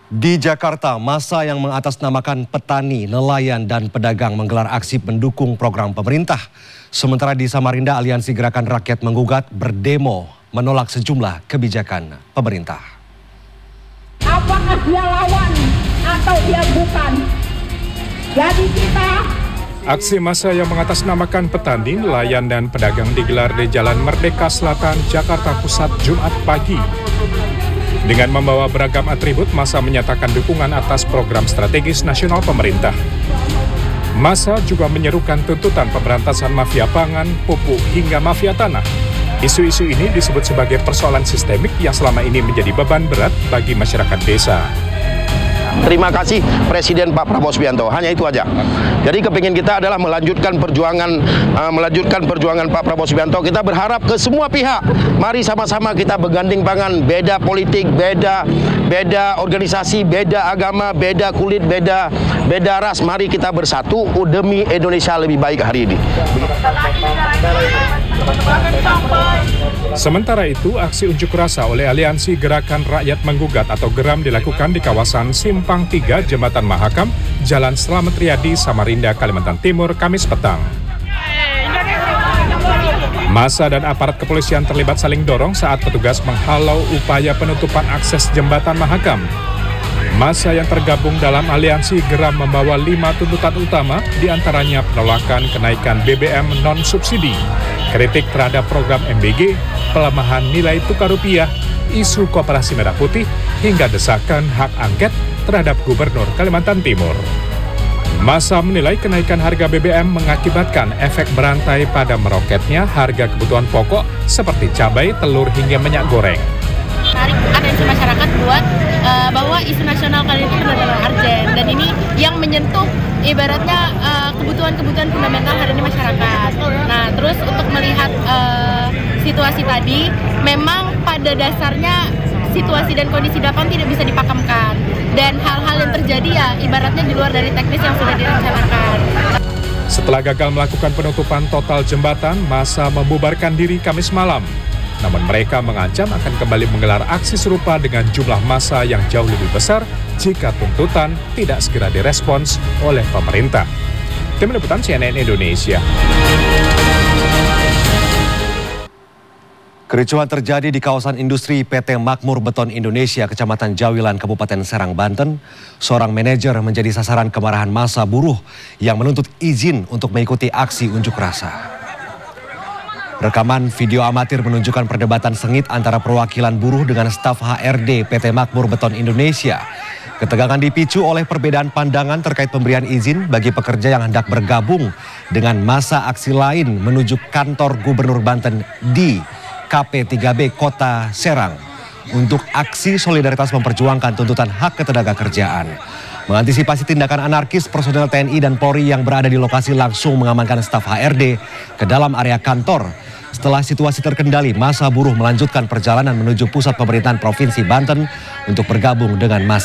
Di Jakarta, massa yang mengatasnamakan petani, nelayan, dan pedagang menggelar aksi mendukung program pemerintah. Sementara di Samarinda, Aliansi Gerakan Rakyat Menggugat berdemo menolak sejumlah kebijakan pemerintah. Apakah dia lawan atau dia bukan? Jadi kita... Aksi massa yang mengatasnamakan petani, nelayan, dan pedagang digelar di Jalan Merdeka Selatan, Jakarta Pusat, Jumat pagi. Dengan membawa beragam atribut, massa menyatakan dukungan atas program strategis nasional pemerintah. Massa juga menyerukan tuntutan pemberantasan mafia pangan, pupuk, hingga mafia tanah. Isu-isu ini disebut sebagai persoalan sistemik yang selama ini menjadi beban berat bagi masyarakat desa. Terima kasih Presiden Pak Prabowo Subianto, hanya itu aja. Jadi kepingin kita adalah melanjutkan perjuangan Pak Prabowo Subianto. Kita berharap ke semua pihak, mari sama-sama kita berganding tangan. Beda politik, beda organisasi, beda agama, beda kulit, beda ras. Mari kita bersatu demi Indonesia lebih baik hari ini. Sementara itu, aksi unjuk rasa oleh Aliansi Gerakan Rakyat Menggugat atau GERAM dilakukan di kawasan Simpang 3 Jembatan Mahakam, Jalan Slamet Riyadi, Samarinda, Kalimantan Timur, Kamis petang. Massa dan aparat kepolisian terlibat saling dorong saat petugas menghalau upaya penutupan akses Jembatan Mahakam. Massa yang tergabung dalam aliansi GERAM membawa 5 tuntutan utama, diantaranya penolakan kenaikan BBM non-subsidi, kritik terhadap program MBG, pelemahan nilai tukar rupiah, isu Koperasi Merah Putih, hingga desakan hak angket terhadap Gubernur Kalimantan Timur. Massa menilai kenaikan harga BBM mengakibatkan efek berantai pada meroketnya harga kebutuhan pokok seperti cabai, telur, hingga minyak goreng. Menarik atensi masyarakat buat bahwa isu nasional kali ini benar-benar urgent, dan ini yang menyentuh ibaratnya kebutuhan-kebutuhan fundamental hari ini masyarakat. Nah, terus untuk melihat situasi tadi, memang pada dasarnya situasi dan kondisi Dapan tidak bisa dipakamkan, dan hal-hal yang terjadi ya ibaratnya di luar dari teknis yang sudah direncanakan. Setelah gagal melakukan penutupan total jembatan, massa membubarkan diri Kamis malam. Namun mereka mengancam akan kembali menggelar aksi serupa dengan jumlah massa yang jauh lebih besar jika tuntutan tidak segera direspons oleh pemerintah. Tim Liputan CNN Indonesia. Kericuhan terjadi di kawasan industri PT Makmur Beton Indonesia, Kecamatan Jawilan, Kabupaten Serang, Banten. Seorang manajer menjadi sasaran kemarahan massa buruh yang menuntut izin untuk mengikuti aksi unjuk rasa. Rekaman video amatir menunjukkan perdebatan sengit antara perwakilan buruh dengan staf HRD PT Makmur Beton Indonesia. Ketegangan dipicu oleh perbedaan pandangan terkait pemberian izin bagi pekerja yang hendak bergabung dengan massa aksi lain menuju kantor Gubernur Banten di KP3B Kota Serang untuk aksi solidaritas memperjuangkan tuntutan hak ketenagakerjaan. Mengantisipasi tindakan anarkis, personel TNI dan Polri yang berada di lokasi langsung mengamankan staf HRD ke dalam area kantor. Setelah situasi terkendali, massa buruh melanjutkan perjalanan menuju pusat pemerintahan Provinsi Banten untuk bergabung dengan massa